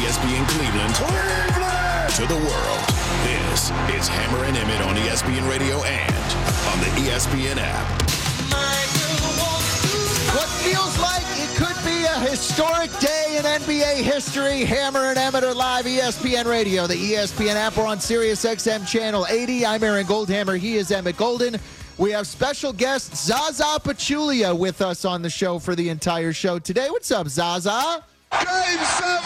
ESPN Cleveland to the world. This is Hammer and Emmett on ESPN Radio and on the ESPN app. What feels like it could be a historic day in NBA history. Hammer and Emmett are live, ESPN Radio, the ESPN app. We're on Sirius XM Channel 80. I'm Aaron Goldhammer. He is Emmett Golden. We have special guest Zaza Pachulia with us on the show for the entire show today. What's up, Zaza? Game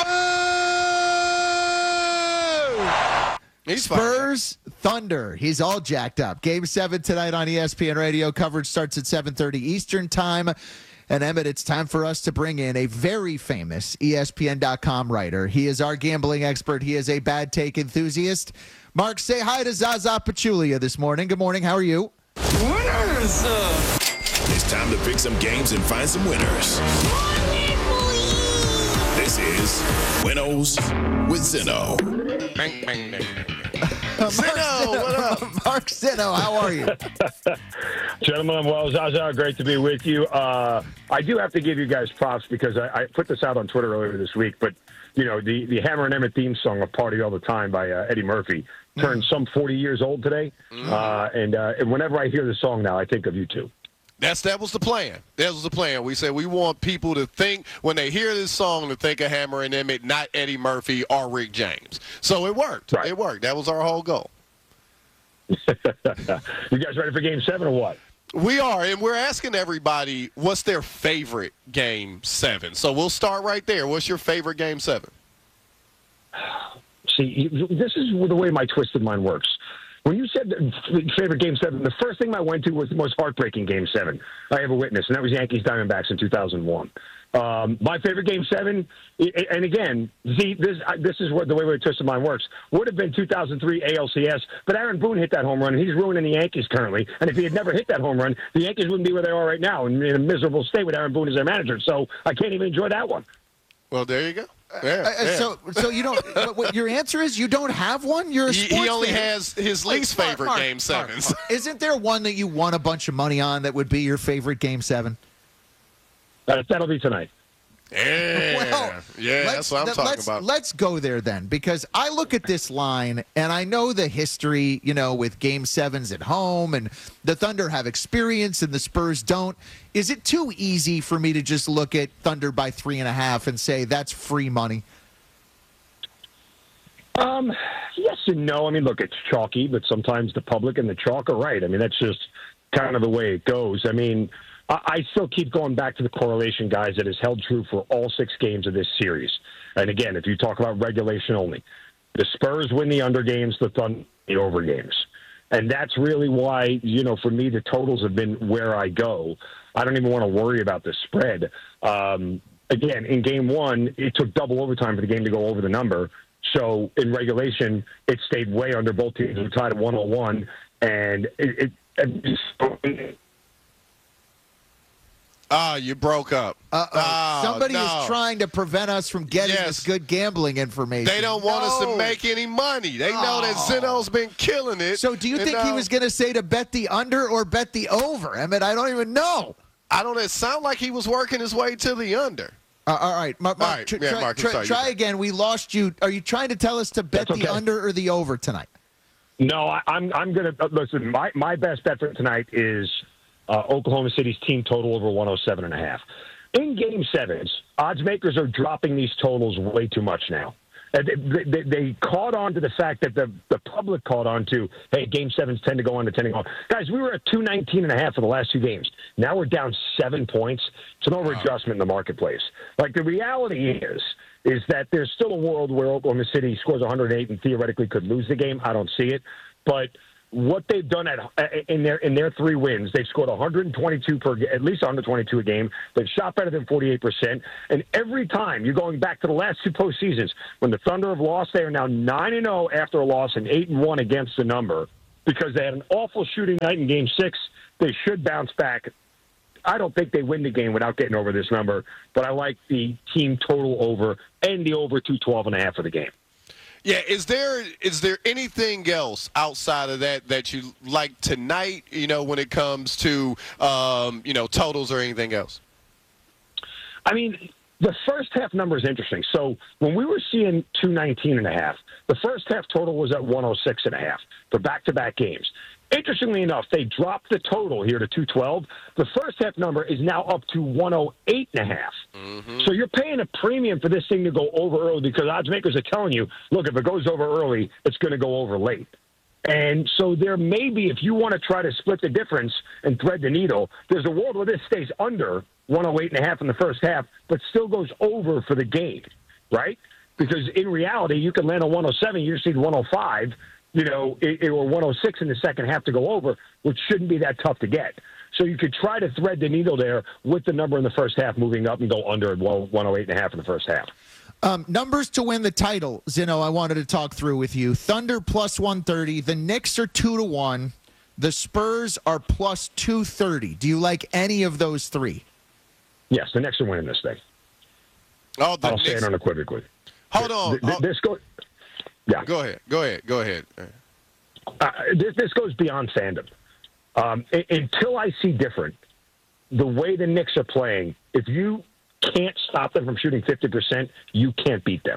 7! Spurs Thunder. He's all jacked up. Game 7 tonight on ESPN Radio. Coverage starts at 7:30 Eastern Time. And Emmett, it's time for us to bring in a very famous ESPN.com writer. He is our gambling expert. He is a bad take enthusiast. Mark, say hi to Zaza Pachulia this morning. Good morning. How are you? Winners! It's time to pick some games and find some winners. This is Winnows with Zinno. Bang, bang, bang. Zinno, what up? Mark Zinno, how are you? Gentlemen, I'm well. Zaza, great to be with you. I do have to give you guys props because I put this out on Twitter earlier this week, but, you know, the Hammer and Emmett theme song of Party All the Time by Eddie Murphy turned some 40 years old today. And whenever I hear the song now, I think of you two. That was the plan. That was the plan. We said we want people to think, when they hear this song, to think of Hammer and Emmett, not Eddie Murphy or Rick James. So it worked. Right. It worked. That was our whole goal. You guys ready for Game 7 or what? We are, and we're asking everybody what's their favorite Game 7. So we'll start right there. What's your favorite Game 7? See, this is the way my twisted mind works. When you said favorite Game 7, the first thing I went to was the most heartbreaking Game 7 I ever witnessed, and that was Yankees-Diamondbacks in 2001. My favorite Game 7, and again, this is what the way my twisted mind works, would have been 2003 ALCS, but Aaron Boone hit that home run, and he's ruining the Yankees currently. And if he had never hit that home run, the Yankees wouldn't be where they are right now, in a miserable state with Aaron Boone as their manager. So I can't even enjoy that one. Well, there you go. Yeah. So you don't. What your answer is you don't have one. You're a sports He only fan. has his least favorite Game 7s. Isn't there one that you won a bunch of money on that would be your favorite Game 7? That'll be tonight. Yeah, Well, that's what I'm talking about. Let's go there then, because I look at this line and I know the history, you know, with Game 7s at home, and the Thunder have experience and the Spurs don't. Is it too easy for me to just look at Thunder by 3.5 and say that's free money? Yes and no. I mean, look, it's chalky, but sometimes the public and the chalk are right. I mean, that's just kind of the way it goes. I mean, I still keep going back to the correlation, guys, that has held true for all 6 games of this series. And again, if you talk about regulation only, the Spurs win the under games, the Thunder the over games. And that's really why, you know, for me, the totals have been where I go. I don't even want to worry about the spread. Again, in Game 1, it took double overtime for the game to go over the number. So in regulation, it stayed way under. Both teams were tied at 101. And You broke up. Somebody no. is trying to prevent us from getting this good gambling information. They don't want us to make any money. They know that Zinno's been killing it. So do you think he was going to say to bet the under or bet the over? I mean, I don't even know. It sound like he was working his way to the under. All right, Mark, Mark, try again. We lost you. Are you trying to tell us to bet the under or the over tonight? No, I'm going to listen. My best bet for tonight is Oklahoma City's team total over 107.5. In Game 7s, odds makers are dropping these totals way too much now. They caught on to the fact that the public caught on to, hey, Game 7s tend to go on to 10 to go on. Guys, we were at 219.5 for the last 2 games. Now we're down 7 points. It's an over-adjustment in the marketplace. Like, the reality is that there's still a world where Oklahoma City scores 108 and theoretically could lose the game. I don't see it. But what they've done in their 3 wins, they've scored 122 at least 122 a game. They've shot better than 48%. And every time you're going back to the last 2 postseasons, when the Thunder have lost, they are now 9-0 after a loss and 8-1 against the number because they had an awful shooting night in Game 6. They should bounce back. I don't think they win the game without getting over this number, but I like the team total over and the over 212.5 for the game. Yeah, is there anything else outside of that you like tonight, you know, when it comes to, totals or anything else? I mean, The first half number is interesting. So when we were seeing 219.5, the first half total was at 106.5 for back-to-back games. Interestingly enough, they dropped the total here to 212. The first half number is now up to 108.5. So you're paying a premium for this thing to go over early because odds makers are telling you, look, if it goes over early, it's going to go over late. And so there may be, if you want to try to split the difference and thread the needle, there's a world where this stays under 108.5 in the first half, but still goes over for the game, right? Because in reality, you can land on 107, you just need 105, or 106 in the second half to go over, which shouldn't be that tough to get. So you could try to thread the needle there with the number in the first half moving up and go under 108.5 in the first half. Numbers to win the title, Zino, I wanted to talk through with you. Thunder plus 130. The Knicks are 2-1. The Spurs are plus 230. Do you like any of those three? Yes, the Knicks are winning this thing. Oh, I'll say it unequivocally. Hold on. Yeah. Go ahead. This goes beyond fandom. Until I see different, the way the Knicks are playing, if you can't stop them from shooting 50%, you can't beat them.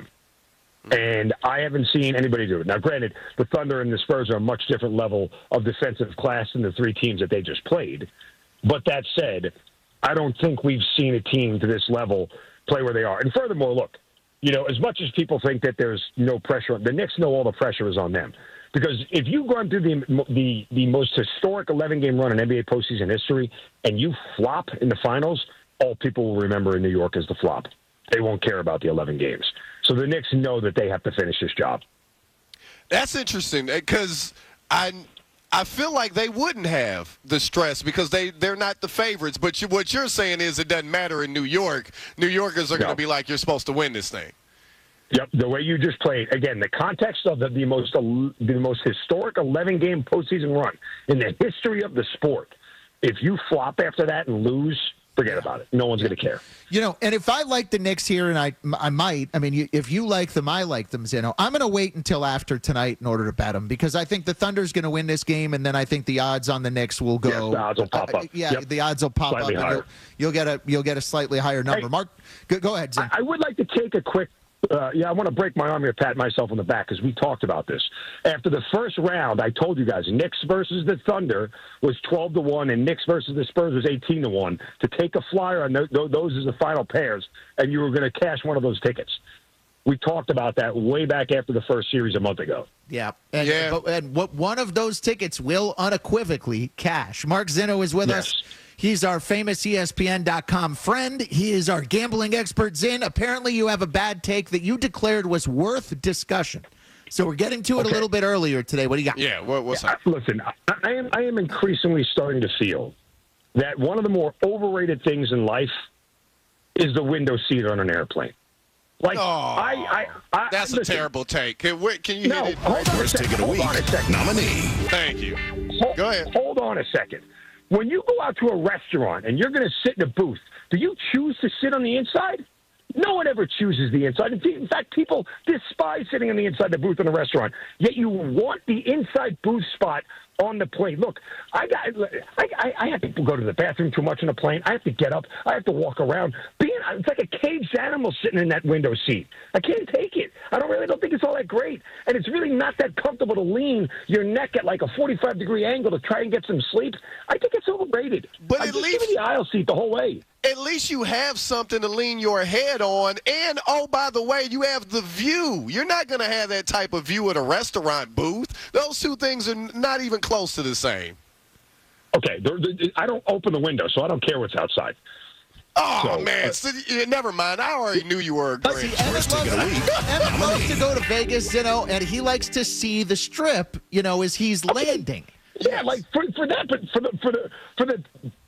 And I haven't seen anybody do it. Now, granted, the Thunder and the Spurs are a much different level of defensive class than the three teams that they just played. But that said, I don't think we've seen a team to this level play where they are. And furthermore, look, as much as people think that there's no pressure, the Knicks know all the pressure is on them. Because if you go through the most historic 11-game run in NBA postseason history and you flop in the finals, all people will remember in New York is the flop. They won't care about the 11 games. So the Knicks know that they have to finish this job. That's interesting because I feel like they wouldn't have the stress because they're not the favorites. But what you're saying is it doesn't matter in New York. New Yorkers are going to be like, you're supposed to win this thing. Yep, the way you just played. Again, the context of the most historic 11-game postseason run in the history of the sport. If you flop after that and lose, forget about it. No one's going to care. And if I like the Knicks here, and I might, if you like them, I like them, Zeno. I'm going to wait until after tonight in order to bet them because I think the Thunder's going to win this game, and then I think the odds on the Knicks will go. Yes, the odds will pop up. The odds will pop slightly up. Higher. You'll get a slightly higher number. Hey, Mark, go ahead, Zeno. I would like to take a quick. I want to break my arm here, pat myself on the back, because we talked about this. After the first round, I told you guys, Knicks versus the Thunder was 12-1, and Knicks versus the Spurs was 18-1. To take a flyer on those as the final pairs, and you were going to cash one of those tickets. We talked about that way back after the first series a month ago. Yeah. And what one of those tickets will unequivocally cash. Mark Zeno is with us. He's our famous ESPN.com friend. He is our gambling expert, Zin. Apparently you have a bad take that you declared was worth discussion. So we're getting to it a little bit earlier today. What do you got? Yeah, what's up? Listen, I am increasingly starting to feel that one of the more overrated things in life is the window seat on an airplane. Like, that's a terrible take. Can you hit it? First take of the week, nominee. Thank you. Go ahead. Hold on a second. When you go out to a restaurant and you're going to sit in a booth, do you choose to sit on the inside? No one ever chooses the inside. In fact, people despise sitting on the inside of the booth in a restaurant. Yet you want the inside booth spot on the plane. Look, I have to go to the bathroom too much on a plane. I have to get up. I have to walk around. It's like a caged animal sitting in that window seat. I can't take it. I don't think it's all that great. And it's really not that comfortable to lean your neck at like a 45-degree angle to try and get some sleep. I think it's overrated. But at least give me the aisle seat the whole way. At least you have something to lean your head on. And, oh, by the way, you have the view. You're not going to have that type of view at a restaurant booth. Those two things are not even close to the same. Okay, I don't open the window, so I don't care what's outside. Oh, man. Never mind. I already knew you were a Grinch. Emmett loves to go to Vegas, and he likes to see the strip, as he's landing. Yeah, like for that, but for the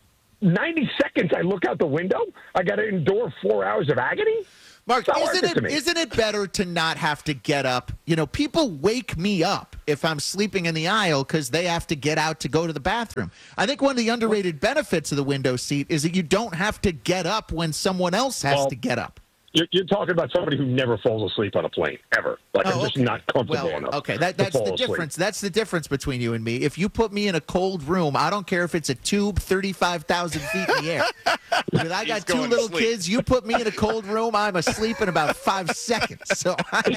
90 seconds I look out the window, I got to endure 4 hours of agony? Mark, isn't it better to not have to get up? People wake me up if I'm sleeping in the aisle because they have to get out to go to the bathroom. I think one of the underrated benefits of the window seat is that you don't have to get up when someone else has to get up. You're talking about somebody who never falls asleep on a plane, ever. Like, I'm just not comfortable enough. Okay, that's the difference. That's the difference between you and me. If you put me in a cold room, I don't care if it's a tube 35,000 feet in the air. Because I got two little kids. You put me in a cold room, I'm asleep in about 5 seconds. So,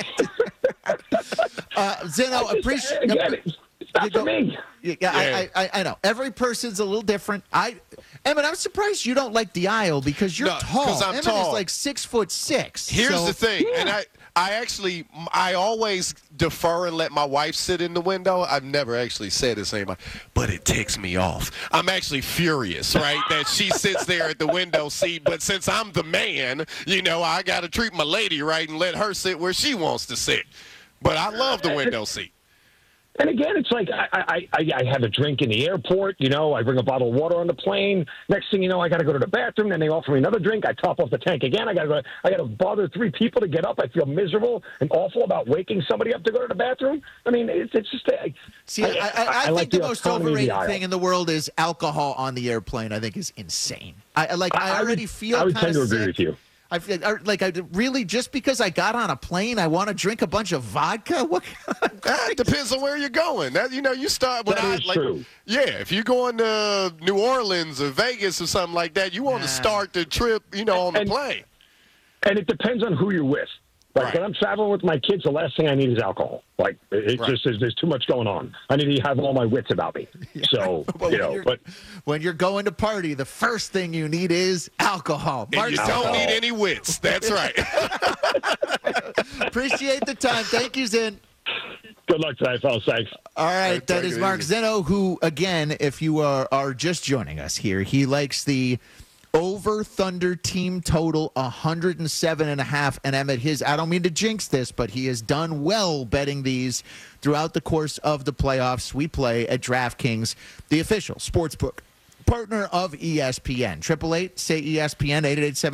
Zeno, appreciate it. It's not for me. Yeah, I know. Every person's a little different. Emmett, I'm surprised you don't like the aisle because you're tall. Because I'm tall. Emmett is like 6'6". Here's the thing, and I always defer and let my wife sit in the window. I've never actually said this to anybody, but it ticks me off. I'm actually furious, right, that she sits there at the window seat. But since I'm the man, I got to treat my lady right and let her sit where she wants to sit. But I love the window seat. And again, it's like I have a drink in the airport. I bring a bottle of water on the plane. Next thing you know, I got to go to the bathroom. Then they offer me another drink. I top off the tank again. I got to bother 3 people to get up. I feel miserable and awful about waking somebody up to go to the bathroom. I mean, it's just. I like think the most overrated thing in the world is alcohol on the airplane. I think is insane. I already feel. I would tend to agree with you. I feel like I really, just because I got on a plane, I want to drink a bunch of vodka. What? It depends on where you're going. You start with true. Yeah, if you're going to New Orleans or Vegas or something like that, you want to start the trip, on the plane. And it depends on who you're with. Like when I'm traveling with my kids, the last thing I need is alcohol. Like just there's too much going on. I need to have all my wits about me. So but when you're going to party, the first thing you need is alcohol. And you don't need any wits. That's right. Appreciate the time. Thank you, Zin. Good luck tonight, fellas. Thanks. All right, that is Mark Zeno, who, again, if you are just joining us here, he likes the over Thunder team total 107.5. And Emmett, I don't mean to jinx this, but he has done well betting these throughout the course of the playoffs. We play at DraftKings, the official sportsbook partner of ESPN. 888 say ESPN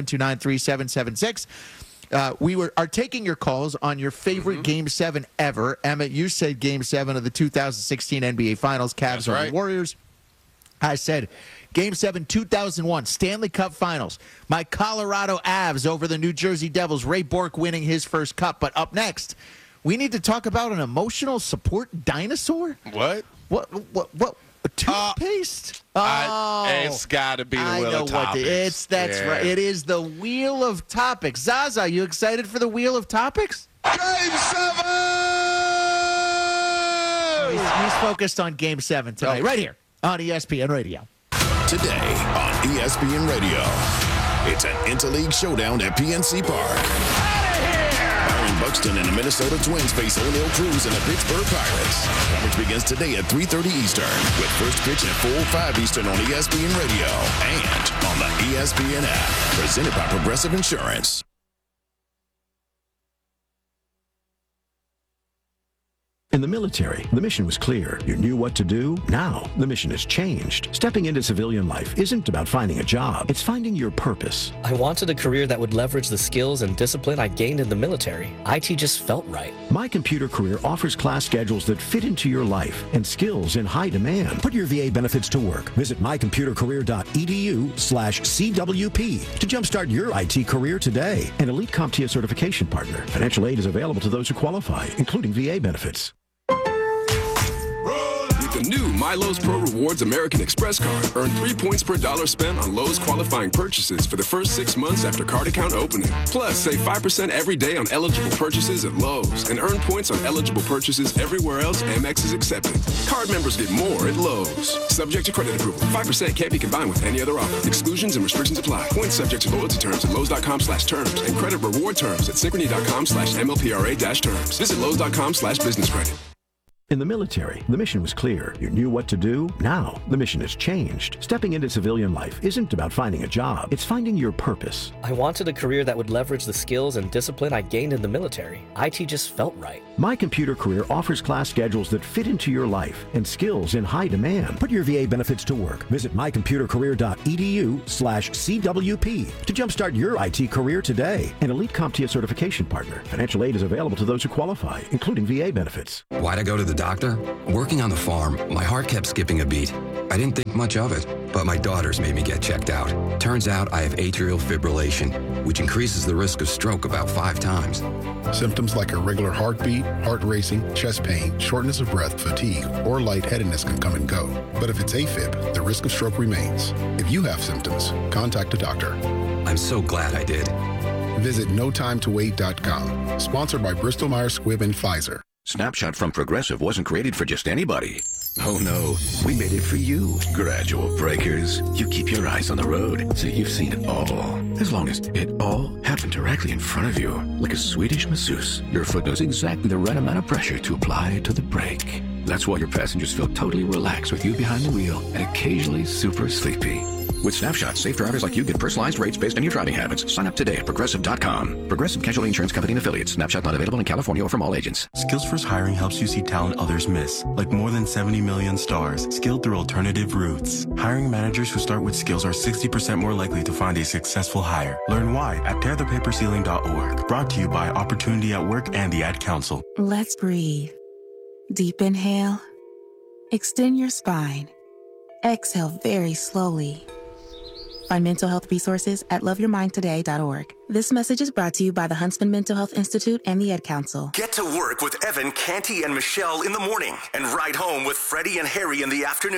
888-729-3776. We are taking your calls on your favorite Game 7 ever. Emmett, you said Game 7 of the 2016 NBA Finals, Cavs over the Warriors. I said Game 7, 2001, Stanley Cup Finals. My Colorado Avs over the New Jersey Devils. Ray Bourque winning his first cup. But up next, we need to talk about an emotional support dinosaur. What? What? A toothpaste? It's got to be the Wheel of Topics. That's right. It is the Wheel of Topics. Zaza, you excited for the Wheel of Topics? Game 7! He's focused on Game 7 tonight, right here on ESPN Radio. Today on ESPN Radio, it's an Interleague showdown at PNC Park. Byron Buxton and the Minnesota Twins face O'Neal Cruz and the Pittsburgh Pirates. Coverage begins today at 3:30 Eastern, with first pitch at 4:05 Eastern on ESPN Radio and on the ESPN app. Presented by Progressive Insurance. In the military, the mission was clear. You knew what to do. Now, the mission has changed. Stepping into civilian life isn't about finding a job. It's finding your purpose. I wanted a career that would leverage the skills and discipline I gained in the military. IT just felt right. My Computer Career offers class schedules that fit into your life and skills in high demand. Put your VA benefits to work. Visit mycomputercareer.edu/CWP to jumpstart your IT career today. An elite CompTIA certification partner. Financial aid is available to those who qualify, including VA benefits. The new MyLowe's Pro Rewards American Express card. Earn 3 points per dollar spent on Lowe's qualifying purchases for the first 6 months after card account opening. Plus, save 5% every day on eligible purchases at Lowe's and earn points on eligible purchases everywhere else Amex is accepted. Card members get more at Lowe's. Subject to credit approval. 5% can't be combined with any other offer. Exclusions and restrictions apply. Points subject to loyalty terms at Lowe's.com/terms and credit reward terms at Synchrony.com/MLPRA-terms. Visit Lowe's.com/business credit. In the military, the mission was clear. You knew what to do. Now, the mission has changed. Stepping into civilian life isn't about finding a job. It's finding your purpose. I wanted a career that would leverage the skills and discipline I gained in the military. IT just felt right. My Computer Career offers class schedules that fit into your life and skills in high demand. Put your VA benefits to work. Visit mycomputercareer.edu/CWP to jumpstart your IT career today. An elite CompTIA certification partner. Financial aid is available to those who qualify, including VA benefits. Why'd I go to the doctor? Working on the farm, my heart kept skipping a beat. I didn't think much of it, but my daughters made me get checked out. Turns out I have atrial fibrillation, which increases the risk of stroke about 5 times. Symptoms like irregular heartbeat, heart racing, chest pain, shortness of breath, fatigue, or lightheadedness can come and go. But if it's AFib, the risk of stroke remains. If you have symptoms, contact a doctor. I'm so glad I did. Visit notimetowait.com. Sponsored by Bristol Myers Squibb and Pfizer. Snapshot from Progressive wasn't created for just anybody. Oh no, we made it for you. Gradual breakers. You keep your eyes on the road, so you've seen it all. As long as it all happened directly in front of you. Like a Swedish masseuse, your foot knows exactly the right amount of pressure to apply to the brake. That's why your passengers feel totally relaxed with you behind the wheel and occasionally super sleepy. With Snapshot, safe drivers like you get personalized rates based on your driving habits. Sign up today at Progressive.com. Progressive Casualty Insurance Company and Affiliates. Snapshot not available in California or from all agents. Skills First Hiring helps you see talent others miss, like more than 70 million stars, skilled through alternative routes. Hiring managers who start with skills are 60% more likely to find a successful hire. Learn why at tearthepaperceiling.org. Brought to you by Opportunity at Work and the Ad Council. Let's breathe. Deep inhale. Extend your spine. Exhale very slowly. Find mental health resources at loveyourmindtoday.org. This message is brought to you by the Huntsman Mental Health Institute and the Ad Council. Get to work with Evan, Canty, and Michelle in the morning and ride home with Freddie and Harry in the afternoon.